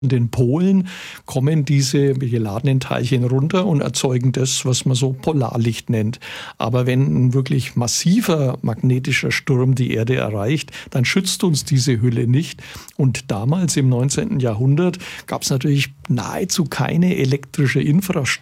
In den Polen kommen diese geladenen Teilchen runter und erzeugen das, was man so Polarlicht nennt. Aber wenn ein wirklich massiver magnetischer Sturm die Erde erreicht, dann schützt uns diese Hülle nicht. Und damals im 19. Jahrhundert gab es natürlich nahezu keine elektrische Infrastruktur.